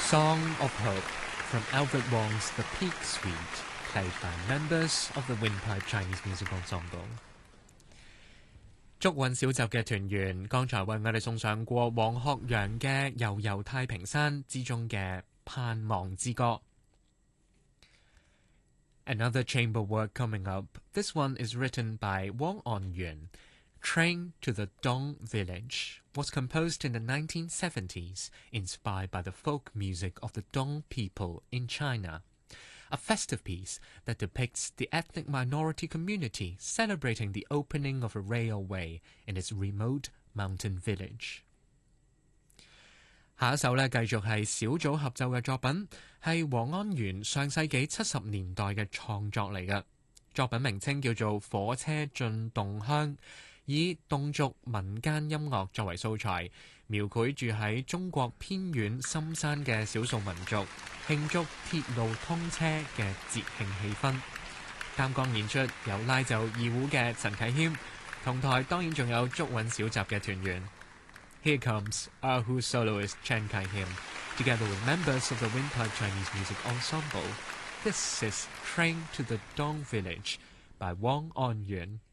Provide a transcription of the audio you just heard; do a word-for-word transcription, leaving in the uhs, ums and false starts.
Song of Hope from Albert Wong's The Peak Suite, played by members of the Windpipe Chinese Music Ensemble。竹韻小集嘅團員剛才為我哋送上過黃學陽嘅《悠悠太平山》之中嘅盼望之歌。Another chamber work coming up. This one is written by Wang Anyuan. Train to the Dong Village was composed in the nineteen seventies, inspired by the folk music of the Dong people in China. A festive piece that depicts the ethnic minority community celebrating the opening of a railway in its remote mountain village. 下一首呢，繼續係小組合奏嘅作品，係黃安源上世紀七十年代嘅創作嚟嘅。作品名稱叫做《火車進洞鄉》，以侗族民間音樂作為素材，描繪住喺中國偏遠深山嘅少數民族慶祝鐵路通車嘅節慶氣氛。擔綱演出有拉奏二胡嘅陳啟謙，同台當然仲有竹韻小集嘅團員。Here comes Erhu soloist Chen Kai-him, together with members of the Windpipe Chinese Music Ensemble. This is Train to the Dong Village by Wang Anyuan.